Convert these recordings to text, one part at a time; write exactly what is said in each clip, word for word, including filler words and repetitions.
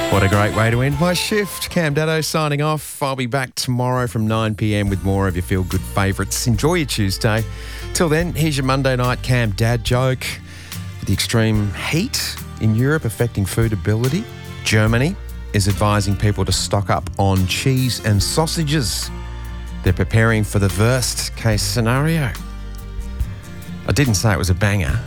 What a great way to end my shift. Cam Daddo signing off. I'll be back tomorrow from nine p.m. with more of your feel-good favourites. Enjoy your Tuesday. Till then, here's your Monday night Cam Dad joke. With the extreme heat in Europe affecting foodability, Germany is advising people to stock up on cheese and sausages. They're preparing for the worst case scenario. I didn't say it was a banger.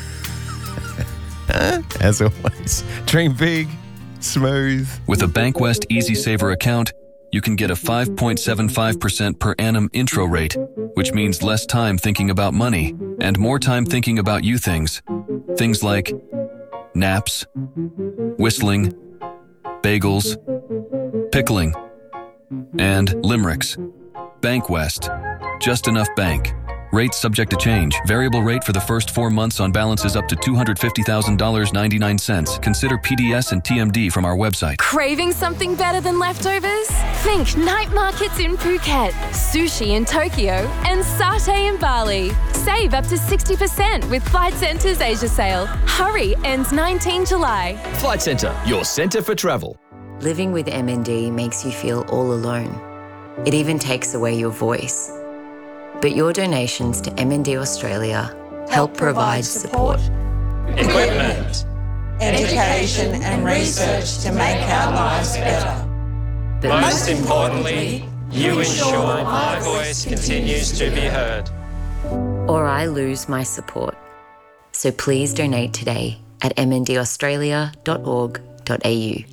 As always, dream big. Smooth. With a Bankwest Easy Saver account, you can get a five point seven five percent per annum intro rate, which means less time thinking about money and more time thinking about you things. Things like naps, whistling, bagels, pickling, and limericks. Bankwest. Just enough bank. Rates subject to change. Variable rate for the first four months on balances up to two hundred fifty thousand dollars and ninety-nine cents. Consider P D S and T M D from our website. Craving something better than leftovers? Think night markets in Phuket, sushi in Tokyo, and satay in Bali. Save up to sixty percent with Flight Centre's Asia sale. Hurry, ends nineteenth July. Flight Centre, your centre for travel. Living with M N D makes you feel all alone. It even takes away your voice. But your donations to M N D Australia help, help provide support. Equipment, education and research to make our lives better. But most importantly, you ensure my voice continues to be heard. Or I lose my support. So please donate today at m n d australia dot org dot a u.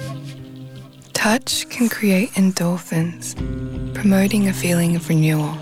Touch can create endorphins, promoting a feeling of renewal.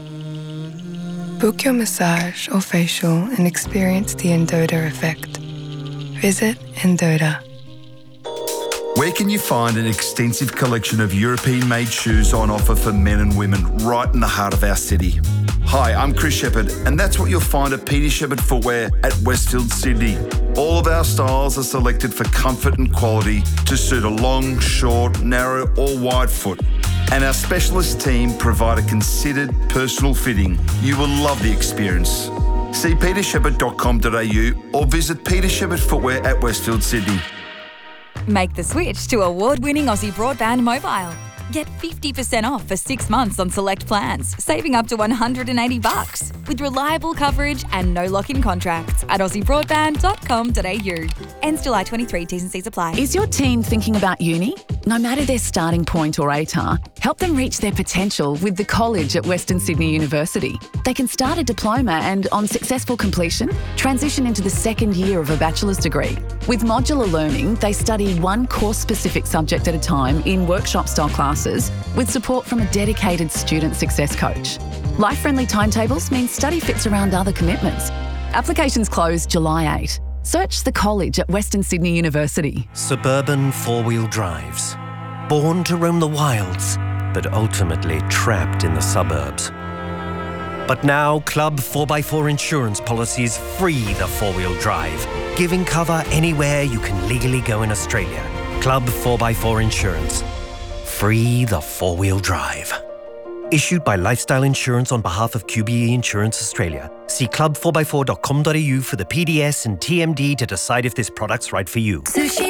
Book your massage or facial and experience the Endota effect. Visit Endota. Where can you find an extensive collection of European-made shoes on offer for men and women right in the heart of our city? Hi, I'm Chris Shepherd, and that's what you'll find at Peter Shepherd Footwear at Westfield, Sydney. All of our styles are selected for comfort and quality to suit a long, short, narrow or wide foot. And our specialist team provide a considered personal fitting. You will love the experience. See peter shepherd dot com dot a u or visit Peter Shepherd Footwear at Westfield, Sydney. Make the switch to award-winning Aussie Broadband Mobile. Get fifty percent off for six months on select plans, saving up to one hundred eighty bucks with reliable coverage and no lock-in contracts at aussie broadband dot com dot a u. Ends July twenty-third, T's and C's apply. Is your teen thinking about uni? No matter their starting point or A T A R, help them reach their potential with the college at Western Sydney University. They can start a diploma and, on successful completion, transition into the second year of a bachelor's degree. With modular learning, they study one course-specific subject at a time in workshop-style classes with support from a dedicated student success coach. Life-friendly timetables mean study fits around other commitments. Applications close July eighth. Search the college at Western Sydney University. Suburban four-wheel drives. Born to roam the wilds, but ultimately trapped in the suburbs. But now, Club four by four insurance policies free the four-wheel drive, giving cover anywhere you can legally go in Australia. Club four by four Insurance. Free the four-wheel drive. Issued by Lifestyle Insurance on behalf of Q B E Insurance Australia. See club four by four dot com dot a u for the P D S and T M D to decide if this product's right for you. Sushi